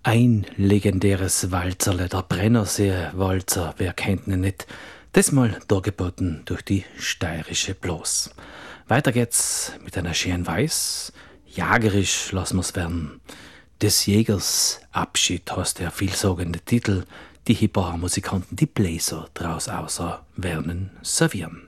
Ein legendäres Walzerle, der Brennersee-Walzer, wer kennt ihn nicht? Das mal dargeboten durch die steirische Bloß. Weiter geht's mit einer schönen Weiß. Jagerisch lassen wir's werden. Des Jägers Abschied heißt der vielsagende Titel. Die Hipper-Musikanten, die Bläser draus außer Wernen servieren.